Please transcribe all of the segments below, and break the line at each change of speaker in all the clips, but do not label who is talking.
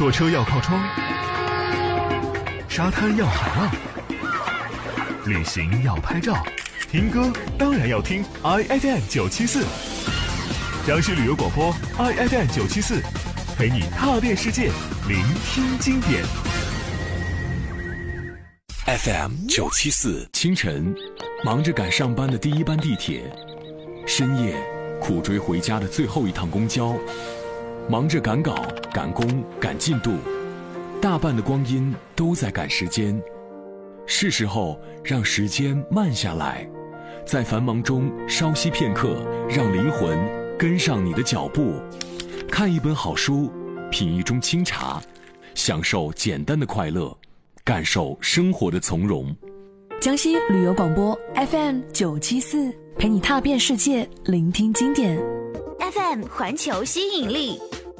坐车要靠窗，沙滩要海浪，旅行要拍照，听歌当然要听 IFM 974，江西旅游广播 IFM 974，陪你踏遍世界，聆听经典。
FM 974，清晨忙着赶上班的第一班地铁，深夜苦追回家的最后一趟公交，忙着赶稿、赶工、赶进度，大半的光阴都在赶时间。是时候让时间慢下来，在繁忙中稍息片刻，让灵魂跟上你的脚步。看一本好书，品一盅清茶，享受简单的快乐，感受生活的从容。
江西旅游广播 FM 974，陪你踏遍世界，聆听经典。
FM 环球吸引力。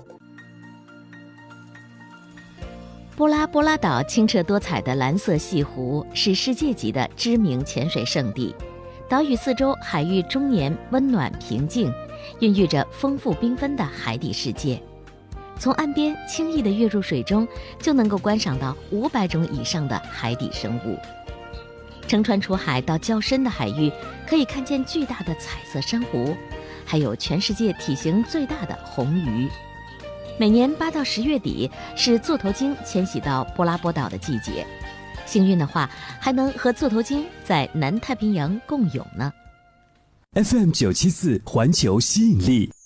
波拉波拉岛清澈多彩的蓝色西湖是世界级的知名潜水胜地，岛屿四周海域终年温暖平静，孕育着丰富缤纷的海底世界。从岸边轻易地跃入水中，就能够观赏到500种以上的海底生物。乘船出海到较深的海域，可以看见巨大的彩色珊瑚，还有全世界体型最大的红鱼。每年8到10月底是座头鲸迁徙到波拉波岛的季节，幸运的话还能和座头鲸在南太平洋共泳呢。
FM 974环球吸引力。